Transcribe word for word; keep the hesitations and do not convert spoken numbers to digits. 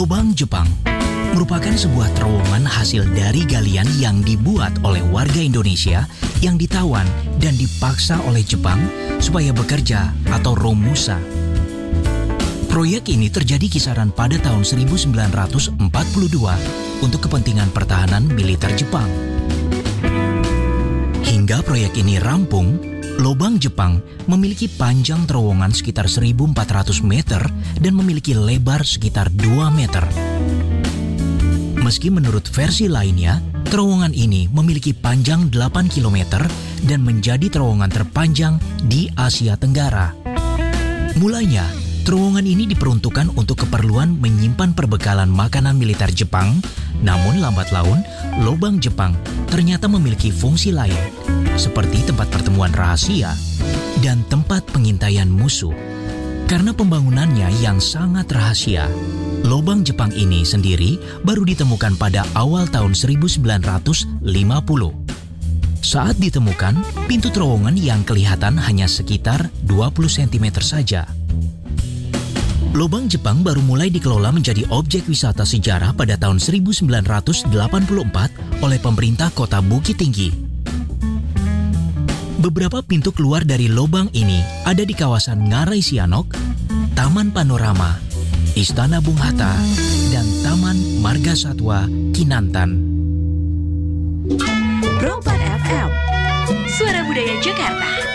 Lobang Jepang merupakan sebuah terowongan hasil dari galian yang dibuat oleh warga Indonesia yang ditawan dan dipaksa oleh Jepang supaya bekerja atau romusa. Proyek ini terjadi kisaran pada tahun seribu sembilan ratus empat puluh dua untuk kepentingan pertahanan militer Jepang. Hingga proyek ini rampung, Lobang Jepang memiliki panjang terowongan sekitar seribu empat ratus meter dan memiliki lebar sekitar dua meter. Meski menurut versi lainnya, terowongan ini memiliki panjang delapan kilometer dan menjadi terowongan terpanjang di Asia Tenggara. Mulanya, terowongan ini diperuntukkan untuk keperluan menyimpan perbekalan makanan militer Jepang, namun lambat laun, Lobang Jepang ternyata memiliki fungsi lain, seperti tempat pertemuan rahasia dan tempat pengintaian musuh. Karena pembangunannya yang sangat rahasia, Lobang Jepang ini sendiri baru ditemukan pada awal tahun seribu sembilan ratus lima puluh. Saat ditemukan, pintu terowongan yang kelihatan hanya sekitar dua puluh sentimeter saja. Lobang Jepang baru mulai dikelola menjadi objek wisata sejarah pada tahun seribu sembilan ratus delapan puluh empat oleh pemerintah kota Bukit Tinggi. Beberapa pintu keluar dari lobang ini ada di kawasan Ngarai Sianok, Taman Panorama, Istana Bung Hatta, dan Taman Marga Satwa Kinantan. Pro empat F M, Suara Budaya Jakarta.